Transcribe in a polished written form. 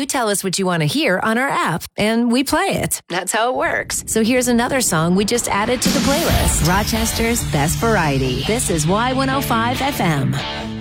tell us what you want to hear on our app, and we play it. That's how it works. So here's another song we just added to the playlist. Rochester's Best Variety. This is Y105 FM.